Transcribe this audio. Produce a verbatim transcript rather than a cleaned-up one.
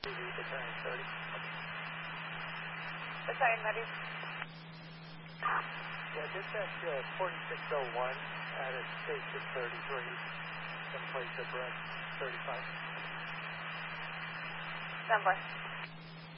declaring thirty. Battalion ready. Yeah, dispatch uh, forty-six oh one at a station thirty-three, someplace at Brent thirty-five. Stand by.